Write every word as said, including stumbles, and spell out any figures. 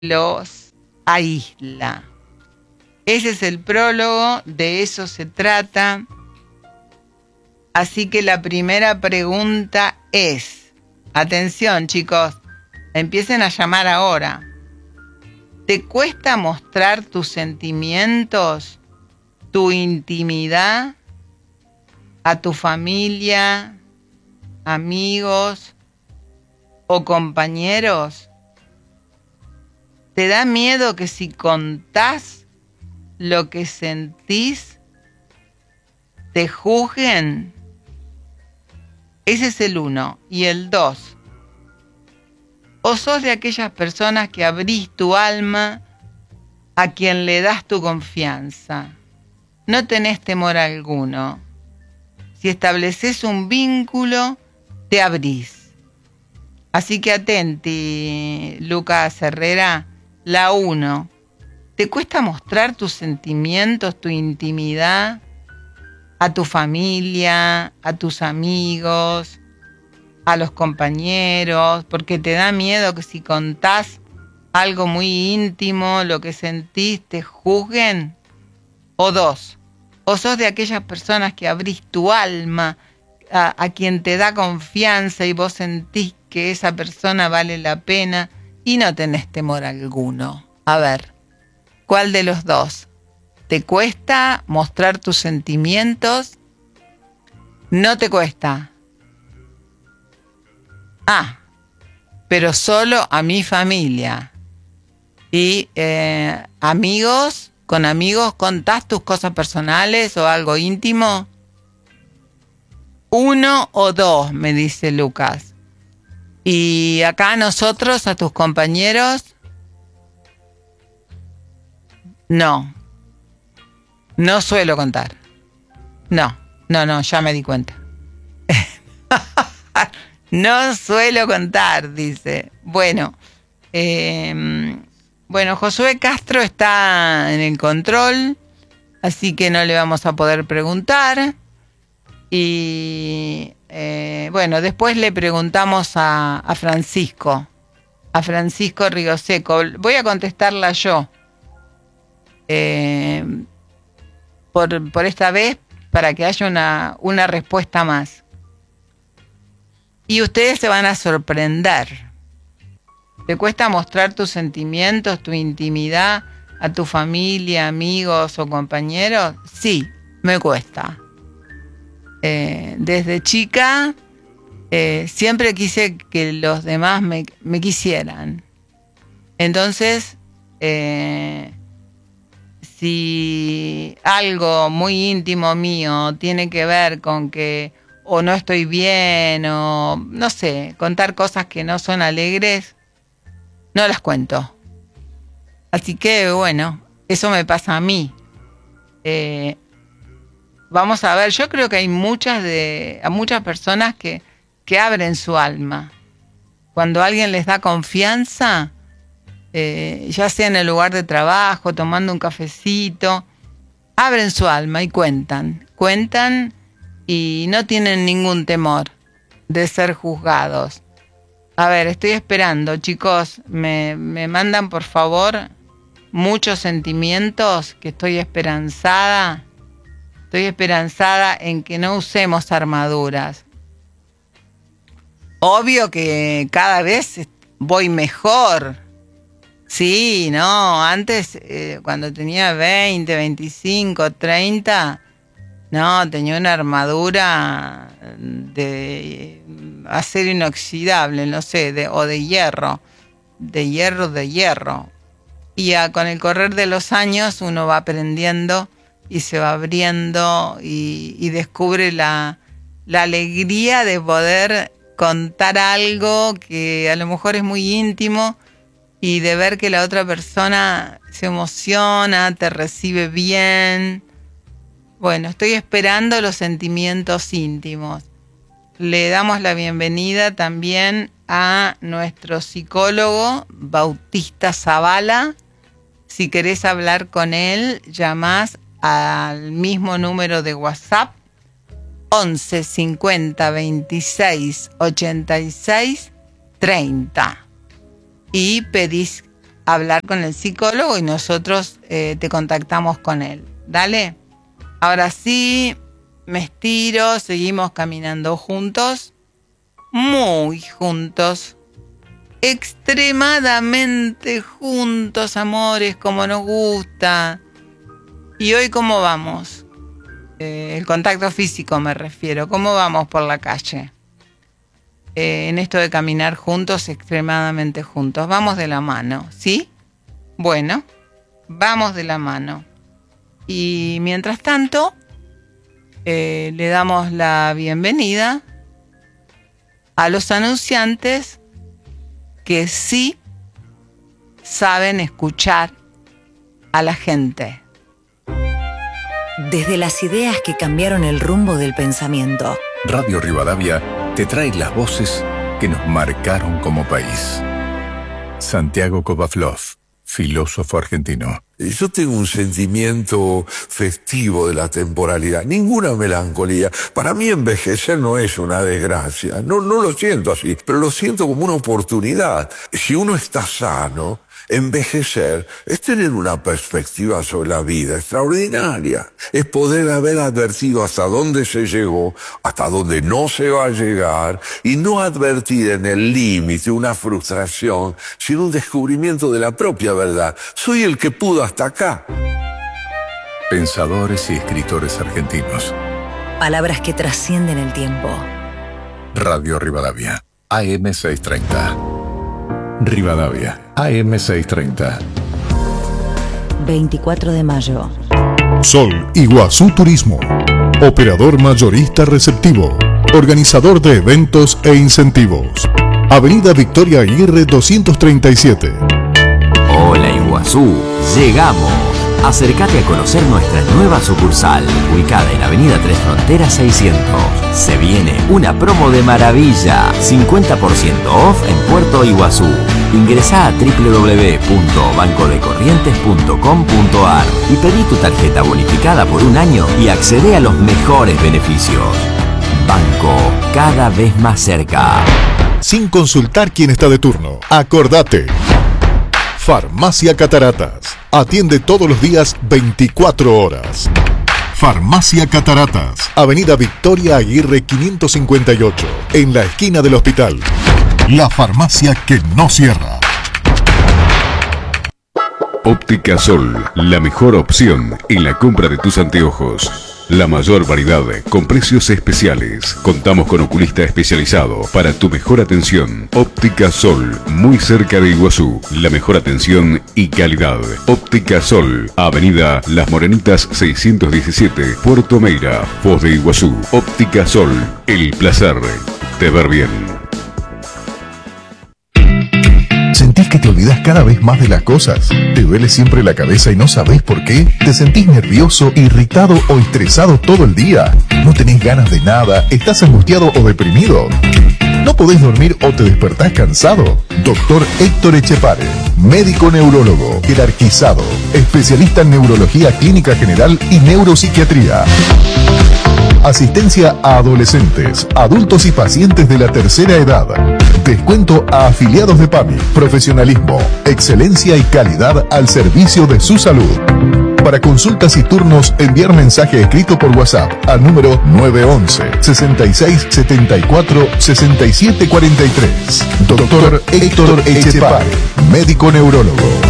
los aísla. Ese es el prólogo, de eso se trata. Así que la primera pregunta es, atención chicos, empiecen a llamar ahora. ¿Te cuesta mostrar tus sentimientos, tu intimidad a tu familia, amigos o compañeros? ¿Te da miedo que si contás lo que sentís, te juzguen? Ese es el uno. Y el dos. ¿O sos de aquellas personas que abrís tu alma a quien le das tu confianza? No tenés temor alguno. Si estableces un vínculo, te abrís. Así que atenti, Lucas Herrera. La uno. ¿Te cuesta mostrar tus sentimientos, tu intimidad a tu familia, a tus amigos, a los compañeros, porque te da miedo que si contás algo muy íntimo, lo que sentís, te juzguen? O dos, o sos de aquellas personas que abrís tu alma a, a quien te da confianza y vos sentís que esa persona vale la pena y no tenés temor alguno. A ver, ¿cuál de los dos? ¿Te cuesta mostrar tus sentimientos? ¿No te cuesta? Ah, pero solo a mi familia. Y eh, amigos, con amigos, ¿contás tus cosas personales o algo íntimo? Uno o dos, me dice Lucas. Y acá nosotros, a tus compañeros, no. No suelo contar. No, no, no, ya me di cuenta. No suelo contar, dice. Bueno, eh, bueno, Josué Castro está en el control, así que no le vamos a poder preguntar. Y eh, bueno, después le preguntamos a, a Francisco, a Francisco Rigoseco. Voy a contestarla yo. Eh, por, por esta vez, para que haya una, una respuesta más. Y ustedes se van a sorprender. ¿Te cuesta mostrar tus sentimientos, tu intimidad a tu familia, amigos o compañeros? Sí, me cuesta. Eh, desde chica eh, siempre quise que los demás me, me quisieran. Entonces, eh, si algo muy íntimo mío tiene que ver con que o no estoy bien o no sé, contar cosas que no son alegres, no las cuento. Así que bueno, eso me pasa a mí. Eh, vamos a ver, yo creo que hay muchas de, a muchas personas que, que abren su alma. Cuando alguien les da confianza, eh, ya sea en el lugar de trabajo, tomando un cafecito, abren su alma y cuentan. Cuentan y no tienen ningún temor de ser juzgados. A ver, estoy esperando, chicos. Me, me mandan, por favor, muchos sentimientos, que estoy esperanzada. Estoy esperanzada en que no usemos armaduras. Obvio que cada vez voy mejor. Sí, no, antes, eh, cuando tenía veinte, veinticinco, treinta, no, tenía una armadura de acero inoxidable, no sé, de, o de hierro, de hierro, de hierro. Y ya con el correr de los años uno va aprendiendo y se va abriendo y, y descubre la, la alegría de poder contar algo que a lo mejor es muy íntimo y de ver que la otra persona se emociona, te recibe bien. Bueno, estoy esperando los sentimientos íntimos. Le damos la bienvenida también a nuestro psicólogo Bautista Zavala. Si querés hablar con él, llamás al mismo número de WhatsApp, once cincuenta veintiséis ochenta y seis treinta, y pedís hablar con el psicólogo y nosotros eh, te contactamos con él. Dale. Ahora sí, me estiro, seguimos caminando juntos, muy juntos, extremadamente juntos, amores, como nos gusta. ¿Y hoy cómo vamos? Eh, el contacto físico me refiero. ¿Cómo vamos por la calle? Eh, en esto de caminar juntos, extremadamente juntos. Vamos de la mano, ¿sí? Bueno, vamos de la mano. Y mientras tanto, eh, le damos la bienvenida a los anunciantes que sí saben escuchar a la gente. Desde las ideas que cambiaron el rumbo del pensamiento. Radio Rivadavia te trae las voces que nos marcaron como país. Santiago Kovaflov, filósofo argentino. Yo tengo un sentimiento festivo de la temporalidad, ninguna melancolía. Para mí envejecer no es una desgracia, no, no lo siento así, pero lo siento como una oportunidad. Si uno está sano, envejecer es tener una perspectiva sobre la vida extraordinaria. Es poder haber advertido hasta dónde se llegó, hasta dónde no se va a llegar, y no advertir en el límite una frustración, sino un descubrimiento de la propia verdad. Soy el que pudo hasta acá. Pensadores y escritores argentinos. Palabras que trascienden el tiempo. Radio Rivadavia, A M seiscientos treinta. Rivadavia, A M seiscientos treinta. veinticuatro de mayo. Sol Iguazú Turismo. Operador mayorista receptivo. Organizador de eventos e incentivos. Avenida Victoria Aguirre doscientos treinta y siete. Hola Iguazú, llegamos. Acércate a conocer nuestra nueva sucursal, ubicada en Avenida Tres Fronteras seiscientos. Se viene una promo de maravilla, cincuenta por ciento off en Puerto Iguazú. Ingresá a doble u doble u doble u punto banco de corrientes punto com punto a r y pedí tu tarjeta bonificada por un año y accede a los mejores beneficios. Banco, cada vez más cerca. Sin consultar quién está de turno. Acordate. Farmacia Cataratas. Atiende todos los días veinticuatro horas. Farmacia Cataratas. Avenida Victoria Aguirre quinientos cincuenta y ocho. En la esquina del hospital. La farmacia que no cierra. Óptica Sol, la mejor opción en la compra de tus anteojos. La mayor variedad con precios especiales. Contamos con oculista especializado para tu mejor atención. Óptica Sol, muy cerca de Iguazú. La mejor atención y calidad. Óptica Sol, Avenida Las Morenitas seiscientos diecisiete, Puerto Meira, Foz de Iguazú. Óptica Sol, el placer de ver bien. ¿Sentís que te olvidas cada vez más de las cosas? ¿Te duele siempre la cabeza y no sabés por qué? ¿Te sentís nervioso, irritado o estresado todo el día? ¿No tenés ganas de nada? ¿Estás angustiado o deprimido? ¿No podés dormir o te despertás cansado? Doctor Héctor Echepare, médico neurólogo, jerarquizado, especialista en neurología clínica general y neuropsiquiatría. Asistencia a adolescentes, adultos y pacientes de la tercera edad. Descuento a afiliados de PAMI. Profesionalismo, excelencia y calidad al servicio de su salud. Para consultas y turnos, enviar mensaje escrito por WhatsApp al número nueve once, sesenta y seis setenta y cuatro, sesenta y siete cuarenta y tres. Doctor Héctor Echepare, médico neurólogo.